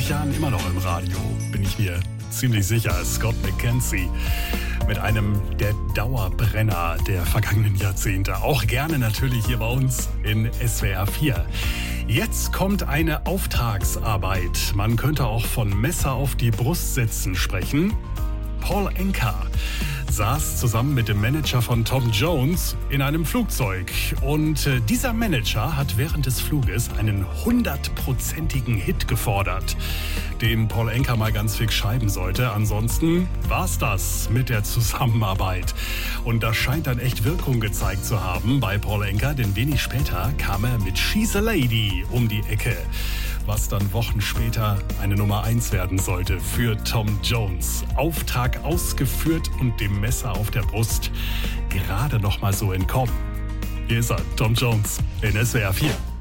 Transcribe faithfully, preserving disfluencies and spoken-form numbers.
zwanzig Jahren immer noch im Radio, bin ich mir ziemlich sicher. Scott McKenzie mit einem der Dauerbrenner der vergangenen Jahrzehnte. Auch gerne natürlich hier bei uns in S W R vier. Jetzt kommt eine Auftragsarbeit. Man könnte auch von Messer auf die Brust setzen sprechen. Paul Anka saß zusammen mit dem Manager von Tom Jones in einem Flugzeug. Und äh, dieser Manager hat während des Fluges einen hundertprozentigen Hit gefordert, den Paul Anka mal ganz fix schreiben sollte. Ansonsten war's das mit der Zusammenarbeit. Und das scheint dann echt Wirkung gezeigt zu haben bei Paul Anka, denn wenig später kam er mit She's a Lady um die Ecke, was dann Wochen später eine Nummer eins werden sollte für Tom Jones. Auftrag ausgeführt und dem Messer auf der Brust gerade noch mal so entkommen. Hier ist er, Tom Jones in S W R vier.